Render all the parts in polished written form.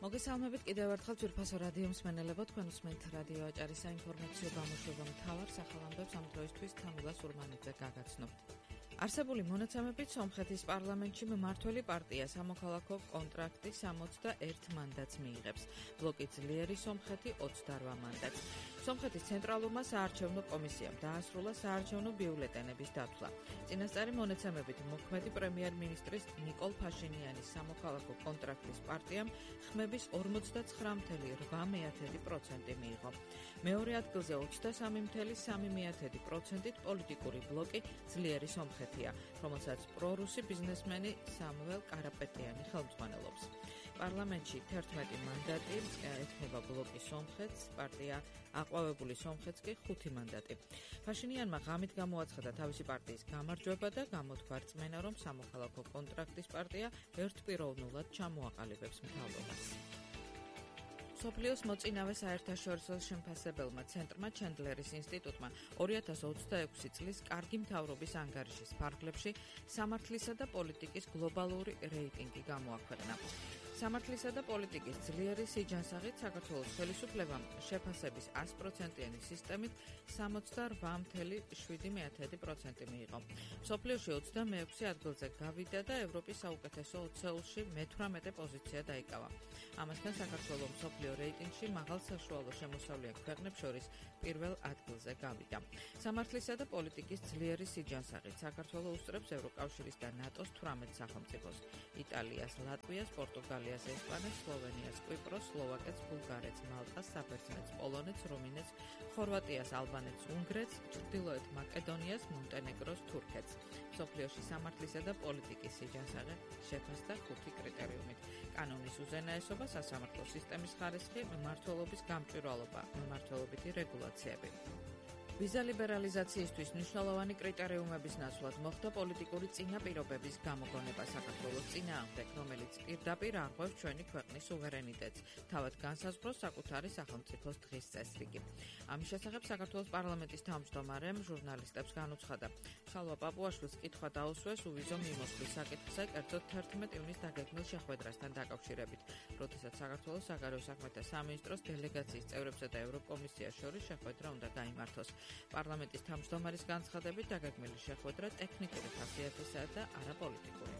მოგესალმებით კიდევ ერთხელ ძვირფასო რადიო მსმენელებო, თქვენ უსმენთ რადიო აჭარის საინფორმაციო გამოშვება მთავარ სახელამბებს ამ დროისთვის თამილა სურმანიძე გაგაცნობთ. არსებული მონაცემებით სომხეთის პარლამენტში მმართველი პარტია სამოქალაქო კონტრაქტი 61 მანდატს მიიღებს. ბლოკი ძლიერი სომხეთი 28 მანდატს. სომხეთის ცენტრალურმა საარჩევნო კომისიამ დაასრულა საარჩევნო ბიულეტენების დათვლა. წინასწარი მონაცემებით მოქმედი პრემიერ-მინისტრის ნიკოლ ფაშინიანის სამოქალაქო კონტრაქტის პარტიამ ხმების 49.8% მიიღო. მეორე ადგილზე 23.3%-ით პოლიტიკური ბლოკი ძლიერი სომხეთია, რომელსაც პრორუსი ბიზნესმენი სამუელ კარაპეტიანი ხელმძღვანელობს. პარლამენტში 11 მანდატი ეთმობა ბლოკი სომხეთს, პარტია აყვავებული სომხეთს კი 5 მანდატი. ფაშინიანმა ღამით გამოაცხადა თავისი პარტიის გამარჯვება და გამოთქვა რწმენა, რომ სამოქალაქო კონტრაქტის პარტია ერთპიროვნულად ჩამოაყალიბებს მთავრობას. მსოფლიოს მოწინავე საერთაშორისო შემფასებელმა ცენტრმა ჩენდლერის ინსტიტუტმა 2026 წლის კარგი მთავრობის ანგარიშის ფარგლებში სამართლისა და პოლიტიკის გლობალური რეიტინგი გამოაქვეყნა. სამართლისა და პოლიტიკის ძლიერი სიჯანსაღით საქართველოს ხელისუფლებამ შეფასების 100%-იანი სისტემით 68.7% მიიღო. მსოფლიოში 26 ადგილზე გავიდა და ევროპის საუკეთესო 20-ში მე-18 პოზიცია დაიკავა. ამასთან საქართველოს მსოფლიო რეიტინგში მაღალ საშუალო შემოსავლიან ქვეყნებს შორის პირველ ადგილზე გავიდა. სამართლისა და პოლიტიკის ძლიერი სიჯანსაღით საქართველოს უსწრებს ევროკავშირის და ნატოს 18 სახელმწიფოს: იტალიას, ლატვიას, პორტუგალიას, ესპანეთს, სლოვენიას, კვიპროს, სლოვაკეთს, ბულგარეთს, მალტას, საბერძნეთს, პოლონეთს, რუმინეთს, ხორვატიას, ალბანეთს, უნგრეთს, ჩრდილოეთ მაკედონიას, მონტენეგროს, თურქეთს. მსოფლიოში სამართლისა და პოლიტიკის სიჯანსაღი შეფასდა 5 კრიტერიუმით: კანონის უზენაესობა, სასამართლო სისტემის ხარისხი, მმართველობის გამჭვირვალობა, მმართველობითი რეგულაციები. ვიზა ლიბერალიზაციისთვის მნიშვნელოვანი კრიტერიუმების ნაცვლად მოხდა პოლიტიკური წინაპირობების გამოგონება საქართველოს წინააღმდეგ, რომელიც პირდაპირ არღვევს ჩვენი ქვეყნის სუვერენიტეტს, თავად განსაზღვროს საკუთარი სახელმწიფოს დღის წესრიგი. ამის შესახებ საქართველოს პარლამენტის თავმჯდომარემ ჟურნალისტებს განუცხადა. ხალვა პაპუაშვილს კითხვა დაუსვეს უვიზო მიმოსვლის საკითხზე, კერძოდ 11 ივნის დაგეგმილ შეხვედრასთან დაკავშირებით, როდესაც საქართველოს საგარეო საქმეთა სამინისტროს დელეგაციის წევრებსა და ევროკომისიას შორის შეხვედრა უნდა გაიმართოს. პარლამენტის თავმჯდომარის განცხადებით დაგეგმილი შეხვედრა ტექნიკური ხასიათისაა და არა პოლიტიკური.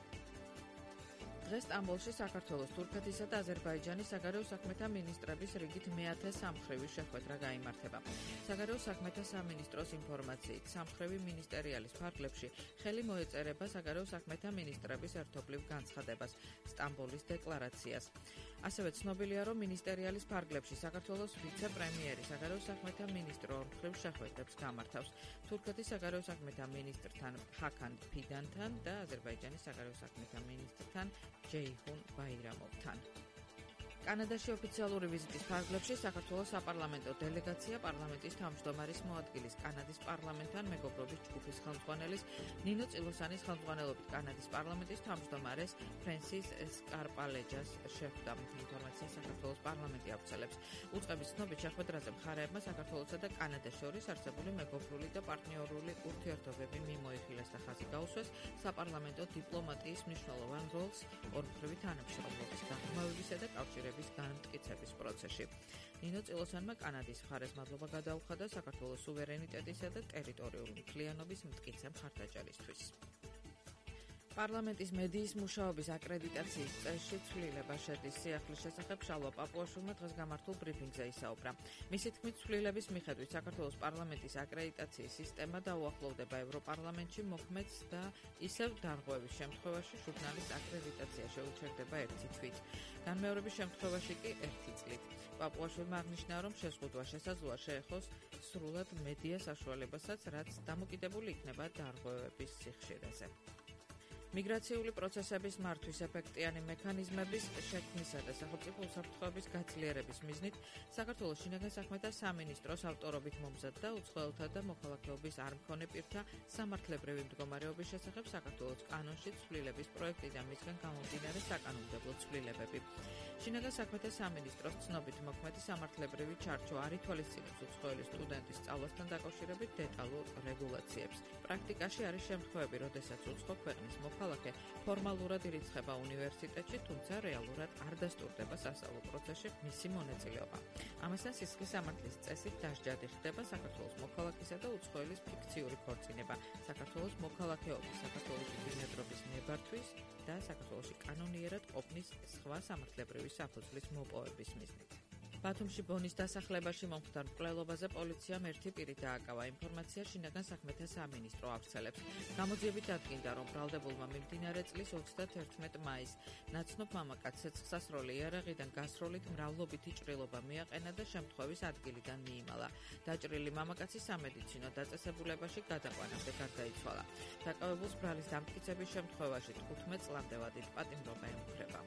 დღეს სტამბოლში საქართველოს, თურქეთისა და აზერბაიჯანის საგარეო საქმეთა მინისტრების რიგით მე-10 სამმხრივი შეხვედრა გაიმართება. საგარეო საქმეთა სამინისტროს ინფორმაციით, სამმხრივი მინისტერიალის ფარგლებში ხელი მოეწერება საგარეო საქმეთა მინისტრების ერთობლივ განცხადებას, სტამბოლის დეკლარაციას. ასევე ცნობილია, რომ მინისტერიალის ფარგლებში საქართველოს ვიცე-პრემიერი საგარეო საქმეთა მინისტრო ორმხრივ შეხვედრებს გამართავს თურქეთის საგარეო საქმეთა მინისტრთან ჰაკან ფიდანთან და აზერბაიჯანის საგარეო საქმეთა მინისტრთან ჯეიჰუნ ბაირამოვთან. კანადაში ოფიციალური ვიზიტის ფარგლებში საქართველოს საპარლამენტო დელეგაცია პარლამენტის თავმჯდომარის მოადგილის კანადის პარლამენტთან მეგობრობის ჯგუფის ხელმძღვანელის ნინო წილოსანის ხელმძღვანელობით კანადის პარლამენტის თავმჯდომარეს ფრენსის სკარპალეჯას შეხვდა. ინფორმაცია საქართველოს პარლამენტი ავრცელებს. უწყების ცნობით შეხვედრაზე მხარეებმა საქართველოსა და კანადას შორის არსებული მეგობრული და პარტნიორული ურთიერთობები მიმოიხილეს და ხაზი გაუსვეს საპარლამენტო დიპლომატიის მნიშვნელოვან როლს ორმხრივი თანამშრომლობის გაღრმავებისა და კავშირების განმტკიცების პროცესში. ნინო წილოსანმა კანადის მხარეს მადლობა გადაუხადა საქართველოს სუვერენიტეტისა და ტერიტორიული მთლიანობის მტკიცე მხარდაჭერისთვის. პარლამენტის მედიის მუშაობის აკრედიტაციის წესში ცვლილება შედის. სიახლის შესახებ შალვა პაპუაშვილმა დღეს გამართულ ბრიფინგზე ისაუბრა. მისი თქმით, ცვლილების მიხედვით საქართველოს პარლამენტის აკრედიტაციის სისტემა დაუახლოვდება ევროპარლამენტში მოქმედს და ისევ დარღვევის შემთხვევაში ჟურნალის აკრედიტაცია შეუჩერდება 1 თვით. განმეორების შემთხვევაში კი 1 წლით. პაპუაშვილმა აღნიშნა, რომ შეზღუდვა შესაძლოა შეეხოს სრულად მედია საშუალებასაც, რაც დამოკიდებული იქნება დარღვევების სიხშირეზე. მიგრაციული პროცესების მართვის ეფექტიანი მექანიზმების შექმნისა და სახელმწიფო უსაფრთხოების გაძლიერების მიზნით საქართველოს შინაგან საქმეთა სამინისტროს ავტორობით მომზადდა უცხოელთა და მოქალაქეობის არ მქონე პირთა სამართლებრივი მდგომარეობის შესახებ საქართველოს კანონში ცვლილების პროექტი და მისგან გამომდინარე საკანონმდებლო ცვლილებები. შინაგან საქმეთა სამინისტროს ცნობით მოქმედი სამართლებრივი ჩარჩო არ ითვალისწინებს უცხოელი სტუდენტის სწავლასთან დაკავშირებით დეტალურ რეგულაციებს. პრაქტიკაში არის შემთხვევები, როდესაც უცხო ქვეყნის მოქალაქე ფორმალურად ირიცხება უნივერსიტეტში, თუმცა რეალურად არ დასტურდება სასწავლო პროცესში მისი მონაწილეობა. ამასთან სისხლის სამართლის წესით დასჯადი ხდება საქართველოს მოქალაქისა და უცხოელის ფიქციური ქორწინება, საქართველოს მოქალაქეობის, საქართველოში ბინადრობის ნებართვის და საქართველოში კანონიერად ყოფნის სხვა სამართლებრივი საფუძვლის მოპოვების მიზნით. ბათუმში ბონის დასახლებაში მომხდარ მკვლელობაზე პოლიციამ ერთი პირი დააკავა. ინფორმაცია შინაგან საქმეთა სამინისტრო ავრცელებს. გამოძიებით დადგინდა, რომ ბრალდებულმა მიმდინარე წლის 31 მაისს ნაცნობ მამაკაცს ცეცხლსასროლი იარაღიდან გასროლით მრავლობითი ჭრილობა მიაყენა და შემთხვევის ადგილიდან მიიმალა. დაჭრილი მამაკაცი სამედიცინო დაწესებულებაში გადაყვანამდე გარდაიცვალა. დაკავებულს ბრალის დამტკიცების შემთხვევაში 15 წლამდე ვადით პატიმრობა ემუქრება.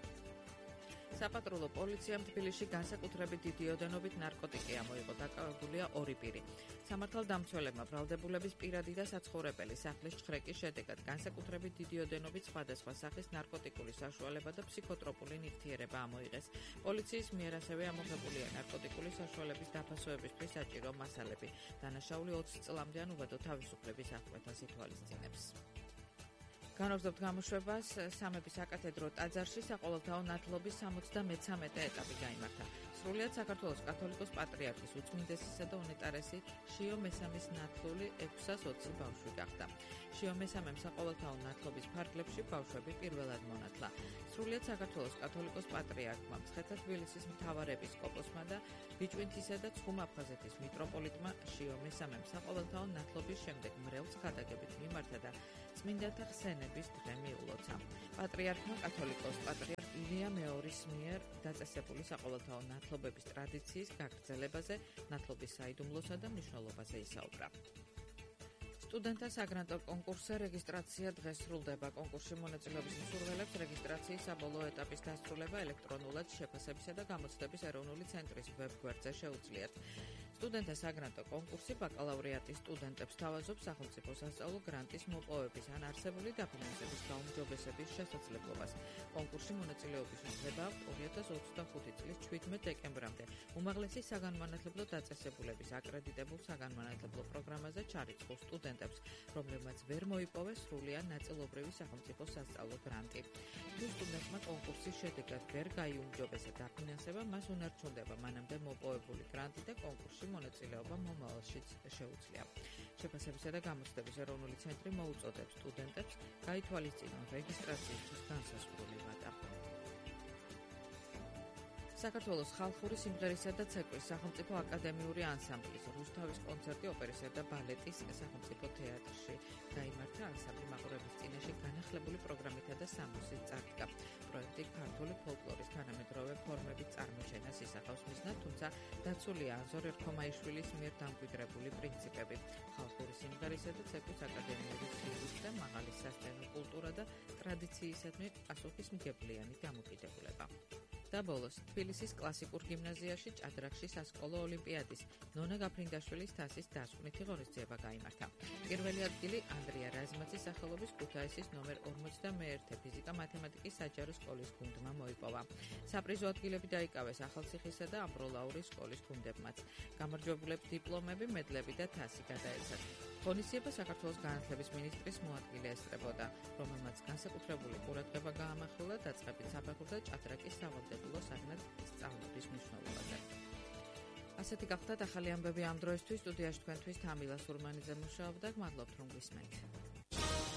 საპატრულო პოლიციამ თბილისში განსაკუთრებით დიდი ოდენობით ნარკოტიკი ამოიღო. დაკავებულია 2 პირი. სამართალდამცველებმა ბრალდებულების პირადი და საცხოვრებელი სახლის ჩხრეკის შედეგად განსაკუთრებით დიდი ოდენობით სხვადასხვა სახის ნარკოტიკული საშუალება და ფსიქოტროპული ნივთიერება ამოიღეს. პოლიციის მიერ ასევე ამოღებულია ნარკოტიკული საშუალების დაფასოებისთვის საჭირო მასალები. დანაშაული 20 წლამდე ან უბადო თავისუფლების აღკვეთას ითვალისწინებს. განაგრძობთ გამოშვებას. სამების საკათედრო ტაძარში საყოველთაო ნათლობის 73 ეტაპი გაიმართა. სრულიად საქართველოს კათოლიკოს პატრიარქის უწმინდესისა და უნეტარესი შიო მესამის ნათლული 620 ბავშვი გახდა. შიო მესამემ საყოველთაო ნათლობის ფარგლებში ბავშვები პირველად მონათლა. სრულიად საქართველოს კათოლიკოს პატრიარქმა, მცხეთა თბილისის მთავარეპისკოპოსმა და ბიჭვინთისა და ცხუმ-აფხაზეთის მიტროპოლიტმა შიო მესამემ საყოველთაო ნათლობის შემდეგ მრევლს გადაგებით მიმართა და წმინდათა ხსენების დღე მიულოცა. პატრიარქმა კათოლიკოს პატრიარქ ილია მეორის მიერ დაწესებული საყოველთაო ნათლობების ტრადიციის გაგრძელებაზე, ნათლობის საიდუმლოსა და მნიშვნელობაზე ისაუბრა. სტუდენტთა საგრანტო კონკურსზე რეგისტრაცია დღეს სრულდება. კონკურსში მონაწილეობის მსურველებს რეგისტრაციის საბოლოო ეტაპის დასრულება ელექტრონულად შეფასებისა და გამოცდების ეროვნული ცენტრის ვებგვერდზე შეუძლიათ. სტუდენტთა საგრანტო კონკურსი ბაკალავრიატის სტუდენტებს თავაზობს სახელმწიფო სასწავლო გრანტის მოპოვების ან არსებული დაფინანსების გაუმჯობესების შესაძლებლობას. კონკურსში მონაწილეობის უფლება აქვს 2025 წლის 17 დეკემბრამდე. უმაღლესი საგანმანათლებლო დაწესებულების აკრედიტებულ საგანმანათლებლო პროგრამაზე ჩარიცხულ სტუდენტებს, რომლებმაც ვერ მოიპოვეს სრული ან ნაწილობრივი სახელმწიფო სასწავლო გრანტი. თუ სტუდენტმა კონკურსის შედეგად ვერ გაიუმჯობესა დაფინანსება, მას უნარჩუნდება მანამდე მოპოვებული გრანტი და კონკურსში მონაწილეობა მომავალშიც შეუძლია. შეფასებისა და გამოცდების ეროვნული ცენტრი მოუწოდებს სტუდენტებს გაითვალისწინონ რეგისტრაციისთვის განსაზღვრული ვადა. საქართველოს ხალხური სიმღერისა და ცეკვის სახელმწიფო აკადემიური ანსამბლის რუსთავის კონცერტი ოპერისა და ბალეტის სახელმწიფო თეატრში გაიმართა. ანსამბლი მაყურებლის წინაშე განახლებული პროგრამითა და სამუსით წარდგა. პროექტი ქართული ფოლკლორის თანამედროვე ფორმების წარმოჩენას ისახავს მიზნად, თუმცა დაცულია ანზორ ერქომაიშვილის მიერ დამკვიდრებული პრინციპები. ხალხური სიმღერისა და ცეკვის აკადემიური ცივი და მაღალი სასცენო კულტურა და ტრადიციისადმი პასუხისმგებლიანი დამოკიდებულება. და ბოლოს, თბილისის კლასიკურ გიმნაზიაში ჭადრაკში სასკოლო ოლიმპიადის ნონა გაფრინდაშვილის თასის დასკვნითი ღონისძიება გაიმართა. პირველი ადგილი ანდრია რაზმაძის სახელობის ქუთაისის ნომერ 51 ფიზიკა-მათემატიკის საჯარო სკოლის გუნდმა მოიპოვა. საპრიზო ადგილები დაიკავეს ახალციხისა და ამბროლაურის სკოლის გუნდებმაც. გამარჯვებულებს დიპლომები, მედლები და თასი გადაეცათ. ღონისძიება საქართველოს განათლების მინისტრის მოადგილე ესწრებოდა, რომელმაც განსაკუთრებული ყურადღება გაამახვილა დაწყებით საფეხურთა ჭადრაკის სავალდებულო საგნად სწავლების მნიშვნელობაზე. ასეთი გახდათ ახალი ამბები ამ დროისთვის. სტუდიაში თქვენთვის თამილა სურმანიძე მუშაობდა. გმადლობთ, რომ გვისმენთ.